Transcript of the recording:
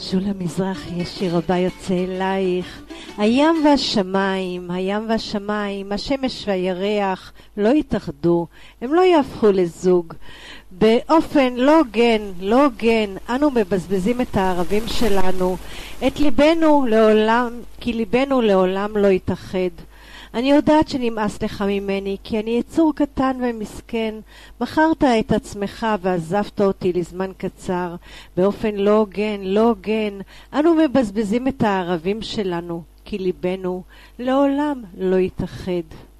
שולה מזרחי, השיר הבא יוצא אלייך. הים והשמיים, הים והשמיים, השמש והירח לא יתאחדו, הם לא יהפכו לזוג. באופן לא הוגן, לא הוגן, אנו מבזבזים את הערבים שלנו, את ליבנו לעולם, כי ליבנו לעולם לא יתאחד. אני יודעת שנמאס לך ממני, כי אני יצור קטן ומסכן. מכרת את עצמך ועזבת אותי לזמן קצר. באופן לא הוגן, לא הוגן, אנו מבזבזים את הערבים שלנו, כי ליבנו לעולם לא יתאחד.